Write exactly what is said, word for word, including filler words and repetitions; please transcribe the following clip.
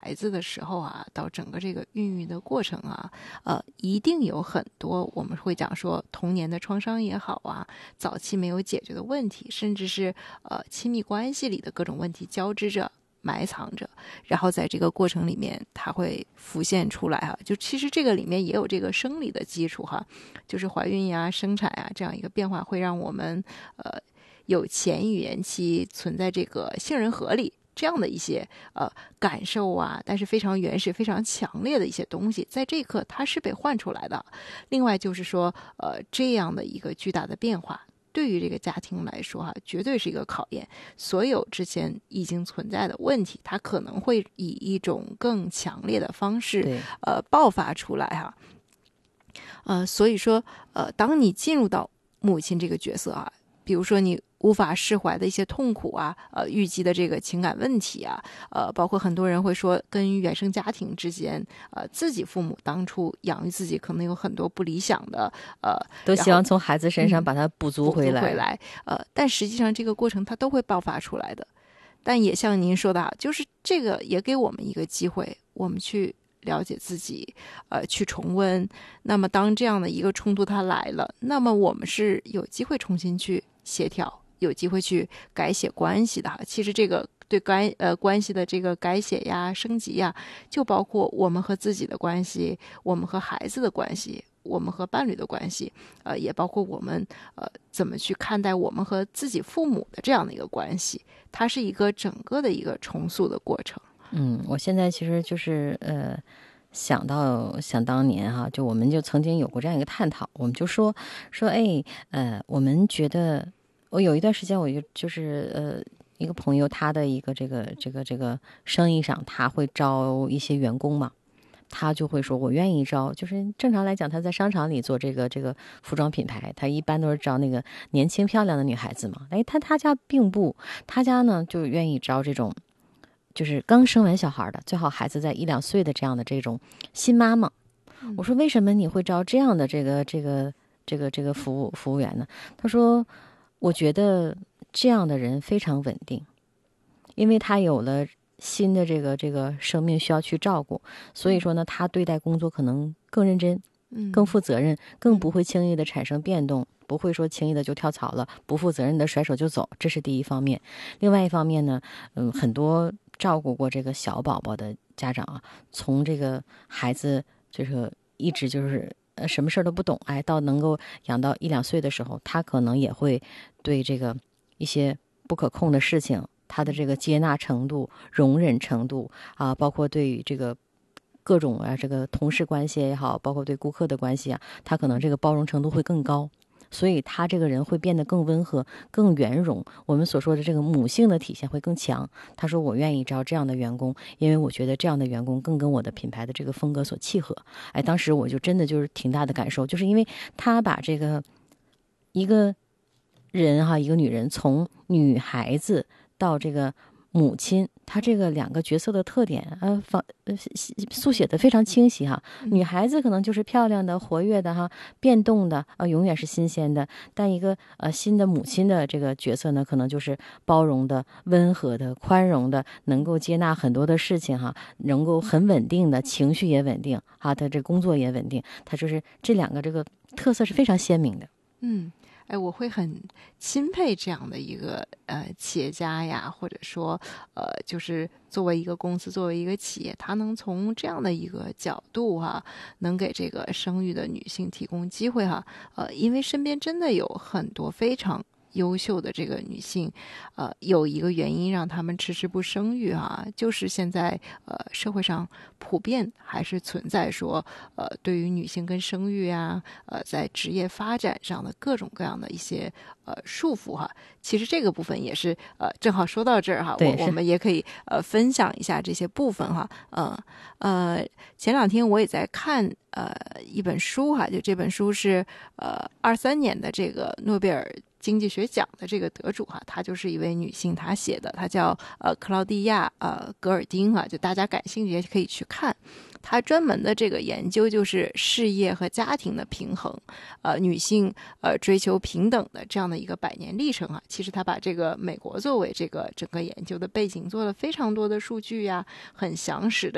孩子的时候啊，到整个这个孕育的过程啊，呃，一定有很多我们会讲说童年的创伤也好啊，早期没有解决的问题，甚至是呃亲密关系里的各种问题交织着。埋藏着，然后在这个过程里面，它会浮现出来哈。就其实这个里面也有这个生理的基础哈，就是怀孕呀、生产呀这样一个变化，会让我们呃有前语言期存在这个杏仁核里这样的一些呃感受啊，但是非常原始、非常强烈的一些东西，在这一刻它是被唤出来的。另外就是说，呃，这样的一个巨大的变化。对于这个家庭来说哈，绝对是一个考验。所有之前已经存在的问题，它可能会以一种更强烈的方式，呃，爆发出来哈。呃，所以说，呃，当你进入到母亲这个角色啊，比如说你无法释怀的一些痛苦啊，呃，郁积的这个情感问题啊，呃，包括很多人会说跟原生家庭之间，呃，自己父母当初养育自己可能有很多不理想的，呃， 都希望从孩子身上把它补足回来， 嗯、补足回来，呃，但实际上这个过程它都会爆发出来的。但也像您说的啊，就是这个也给我们一个机会，我们去了解自己，呃，去重温。那么当这样的一个冲突它来了，那么我们是有机会重新去协调，有机会去改写关系的哈。其实这个对关呃关系的这个改写呀、升级呀，就包括我们和自己的关系，我们和孩子的关系，我们和伴侣的关系，呃，也包括我们呃怎么去看待我们和自己父母的这样的一个关系，它是一个整个的一个重塑的过程。 嗯，我现在其实就是呃。想到想当年哈、啊，就我们就曾经有过这样一个探讨，我们就说说哎呃，我们觉得我有一段时间我就就是呃一个朋友他的一个这个这个这个生意上他会招一些员工嘛，他就会说我愿意招，就是正常来讲他在商场里做这个这个服装品牌，他一般都是招那个年轻漂亮的女孩子嘛，哎他他家并不，他家呢就愿意招这种。就是刚生完小孩的，最好孩子在一两岁的这样的这种新妈妈。我说为什么你会招这样的这个这个这个这个服务服务员呢？他说我觉得这样的人非常稳定，因为他有了新的这个这个生命需要去照顾，所以说呢他对待工作可能更认真，更负责任，更不会轻易的产生变动，不会说轻易的就跳槽了，不负责任的甩手就走，这是第一方面。另外一方面呢，嗯，很多照顾过这个小宝宝的家长啊，从这个孩子就是一直就是呃什么事都不懂，哎，到能够养到一两岁的时候，他可能也会对这个一些不可控的事情，他的这个接纳程度、容忍程度啊，包括对于这个各种啊这个同事关系也好，包括对顾客的关系啊，他可能这个包容程度会更高。所以他这个人会变得更温和、更圆融，我们所说的这个母性的体现会更强。他说我愿意招这样的员工，因为我觉得这样的员工更跟我的品牌的这个风格所契合。哎，当时我就真的就是挺大的感受，就是因为他把这个一个人哈，一个女人从女孩子到这个母亲，她这个两个角色的特点，呃，方呃速写的非常清晰哈。女孩子可能就是漂亮的、活跃的哈，变动的，呃，永远是新鲜的。但一个呃新的母亲的这个角色呢，可能就是包容的、温和的、宽容的，能够接纳很多的事情哈，能够很稳定的，情绪也稳定哈，她这工作也稳定，她就是这两个这个特色是非常鲜明的。 嗯。哎，我会很钦佩这样的一个呃企业家呀，或者说呃，就是作为一个公司，作为一个企业，他能从这样的一个角度哈，能给这个生育的女性提供机会哈，呃，因为身边真的有很多非常优秀的这个女性，呃，有一个原因让她们迟迟不生育啊，就是现在呃社会上普遍还是存在说，呃，对于女性跟生育啊，呃，在职业发展上的各种各样的一些呃束缚哈。其实这个部分也是呃，正好说到这儿哈，我我们也可以呃分享一下这些部分哈。嗯 呃, 呃，前两天我也在看呃一本书哈，就这本书是呃二三年的这个诺贝尔经济学奖的这个得主哈，她就是一位女性，她写的，她叫呃克劳蒂亚呃格尔丁哈，就大家感兴趣也可以去看。她专门的这个研究就是事业和家庭的平衡，呃，女性呃追求平等的这样的一个百年历程啊。其实她把这个美国作为这个整个研究的背景，做了非常多的数据呀，很详实的